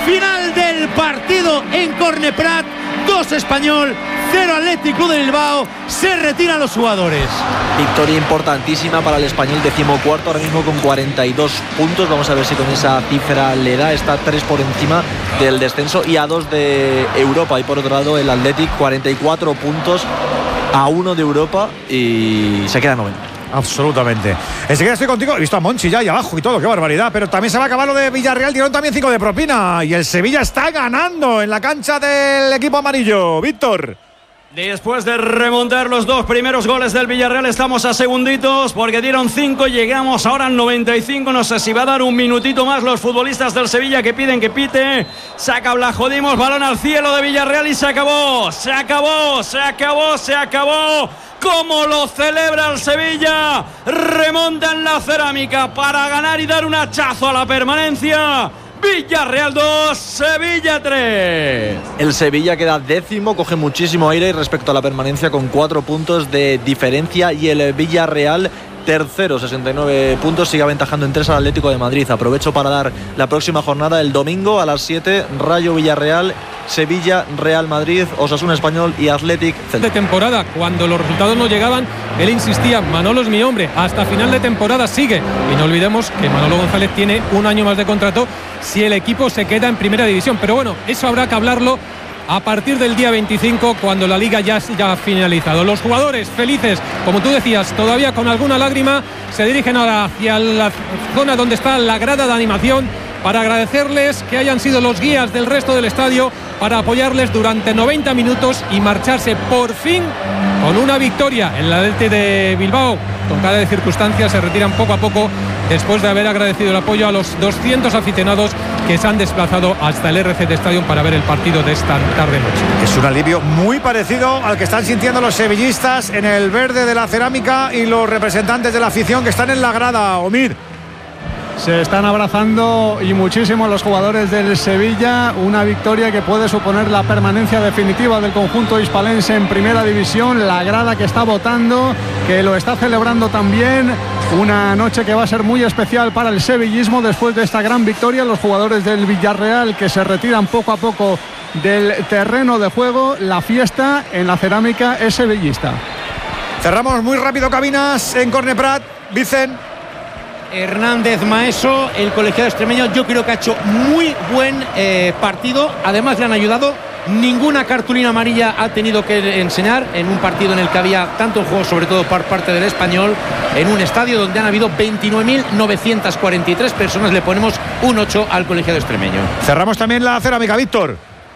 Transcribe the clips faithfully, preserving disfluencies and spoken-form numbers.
Final del partido en Corneprat, dos Español, cero Atlético de Bilbao. Se retiran los jugadores. Victoria importantísima para el Español, decimocuarto ahora mismo con cuarenta y dos puntos. Vamos a ver si con esa cifra le da. Está tres por encima del descenso y a dos de Europa. Y por otro lado el Athletic, cuarenta y cuatro puntos, a uno de Europa, y se queda noveno. Absolutamente. Enseguida estoy contigo. He visto a Monchi ya ahí abajo y todo, qué barbaridad. Pero también se va a acabar lo de Villarreal. Dieron también cinco de propina. Y el Sevilla está ganando en la cancha del equipo amarillo. Víctor. Después de remontar los dos primeros goles del Villarreal, estamos a segunditos porque dieron cinco, llegamos ahora al noventa y cinco. No sé si va a dar un minutito más los futbolistas del Sevilla que piden que pite. Saca Blajodimos, balón al cielo de Villarreal y se acabó, se acabó, se acabó, se acabó. ¿Cómo lo celebra el Sevilla? Remonta en la cerámica para ganar y dar un hachazo a la permanencia. Villarreal dos, Sevilla tres. El Sevilla queda décimo, coge muchísimo aire respecto a la permanencia con cuatro puntos de diferencia, y el Villarreal tercero, sesenta y nueve puntos, sigue aventajando en tres al Atlético de Madrid. Aprovecho para dar la próxima jornada el domingo a las siete, Rayo Villarreal, Sevilla, Real Madrid, Osasuna Español y Athletic Celta. De temporada, cuando los resultados no llegaban, él insistía: Manolo es mi hombre, hasta final de temporada sigue. Y no olvidemos que Manolo González tiene un año más de contrato si el equipo se queda en primera división. Pero bueno, eso habrá que hablarlo a partir del día veinticinco, cuando la liga ya, ya ha finalizado. Los jugadores felices, como tú decías, todavía con alguna lágrima, se dirigen ahora hacia la zona donde está la grada de animación para agradecerles que hayan sido los guías del resto del estadio, para apoyarles durante noventa minutos y marcharse por fin con una victoria. En la Athletic de Bilbao, con cada circunstancia, se retiran poco a poco después de haber agradecido el apoyo a los doscientos aficionados que se han desplazado hasta el R C D Stadium para ver el partido de esta tarde-noche. Es un alivio muy parecido al que están sintiendo los sevillistas en el verde de la cerámica y los representantes de la afición que están en la grada. Omir. Se están abrazando y muchísimo los jugadores del Sevilla. Una victoria que puede suponer la permanencia definitiva del conjunto hispalense en primera división. La grada que está votando, que lo está celebrando también. Una noche que va a ser muy especial para el sevillismo después de esta gran victoria. Los jugadores del Villarreal que se retiran poco a poco del terreno de juego. La fiesta en la cerámica es sevillista. Cerramos muy rápido cabinas en Corneprat. Vicen. Hernández Maeso, el colegiado extremeño, yo creo que ha hecho muy buen eh, partido. Además le han ayudado. Ninguna cartulina amarilla ha tenido que enseñar en un partido en el que había tanto juego, sobre todo por parte del Español, en un estadio donde han habido veintinueve mil novecientas cuarenta y tres personas. Le ponemos un ocho al colegiado extremeño. Cerramos también la cerámica, Víctor.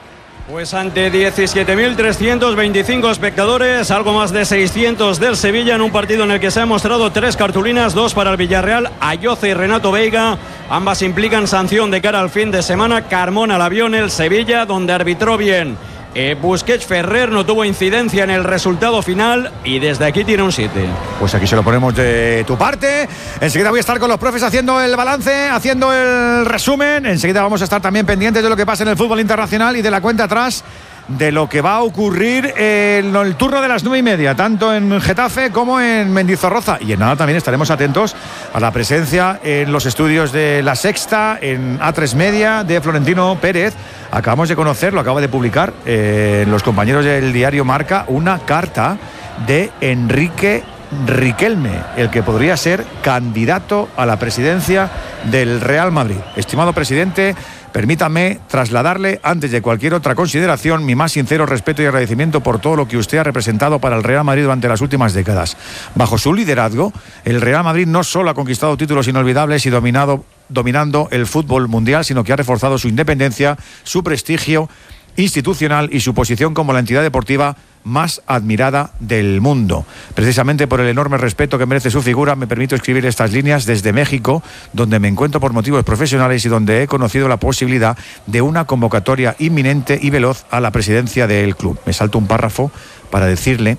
Pues ante diecisiete mil trescientos veinticinco espectadores, algo más de seiscientos del Sevilla, en un partido en el que se han mostrado tres cartulinas, dos para el Villarreal, Ayoce y Renato Veiga. Ambas implican sanción de cara al fin de semana. Carmona al avión, el Sevilla, donde arbitró bien eh, Busquets. Ferrer no tuvo incidencia en el resultado final y desde aquí tiene un siete. Pues aquí se lo ponemos de tu parte. Enseguida voy a estar con los profes haciendo el balance, haciendo el resumen. Enseguida vamos a estar también pendientes de lo que pasa en el fútbol internacional y de la cuenta atrás de lo que va a ocurrir en el turno de las nueve y media, tanto en Getafe como en Mendizorroza. Y en nada también estaremos atentos a la presencia en los estudios de La Sexta, en A tres Media, de Florentino Pérez. Acabamos de conocer, lo acaba de publicar eh, los compañeros del diario Marca, una carta de Enrique Riquelme, el que podría ser candidato a la presidencia del Real Madrid. Estimado presidente, permítame trasladarle, antes de cualquier otra consideración, mi más sincero respeto y agradecimiento por todo lo que usted ha representado para el Real Madrid durante las últimas décadas. Bajo su liderazgo, el Real Madrid no solo ha conquistado títulos inolvidables y dominado, dominando el fútbol mundial, sino que ha reforzado su independencia, su prestigio institucional y su posición como la entidad deportiva más admirada del mundo. Precisamente por el enorme respeto que merece su figura, me permito escribir estas líneas desde México, donde me encuentro por motivos profesionales y donde he conocido la posibilidad de una convocatoria inminente y veloz a la presidencia del club. Me salto un párrafo para decirle: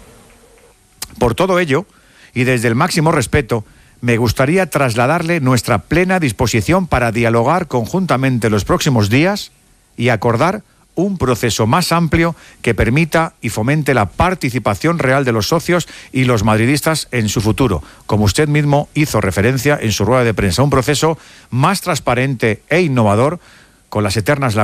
por todo ello, y desde el máximo respeto, me gustaría trasladarle nuestra plena disposición para dialogar conjuntamente los próximos días y acordar un proceso más amplio que permita y fomente la participación real de los socios y los madridistas en su futuro, como usted mismo hizo referencia en su rueda de prensa. Un proceso más transparente e innovador, con las eternas